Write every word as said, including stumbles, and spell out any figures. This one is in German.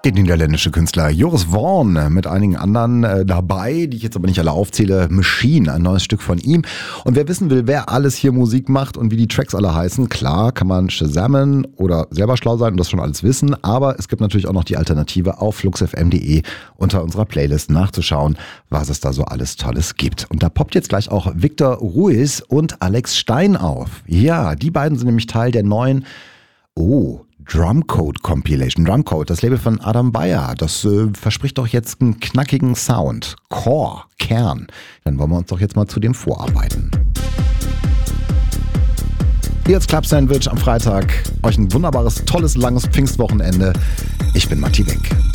Der niederländische Künstler Joris Voorn mit einigen anderen äh, dabei, die ich jetzt aber nicht alle aufzähle. Machine, ein neues Stück von ihm. Und wer wissen will, wer alles hier Musik macht und wie die Tracks alle heißen, klar kann man shazammen oder selber schlau sein und das schon alles wissen. Aber es gibt natürlich auch noch die Alternative auf fluxfm punkt de unter unserer Playlist nachzuschauen, was es da so alles Tolles gibt. Und da poppt jetzt gleich auch Victor Ruiz und Alex Stein auf. Ja, die beiden sind nämlich Teil der neuen Oh, Drumcode Compilation. Drumcode, das Label von Adam Beyer, das äh, verspricht doch jetzt einen knackigen Sound. Core, Kern. Dann wollen wir uns doch jetzt mal zu dem vorarbeiten. Hier ist Club Sandwich am Freitag. Euch ein wunderbares, tolles, langes Pfingstwochenende. Ich bin Matti Wenk.